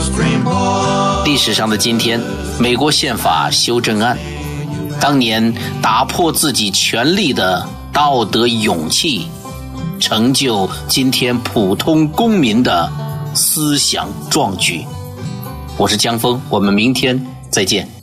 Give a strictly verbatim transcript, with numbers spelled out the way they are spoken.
历史上的今天，美国宪法修正案，当年打破自己权利的道德勇气，成就今天普通公民的思想壮举。我是江峰，我们明天再见。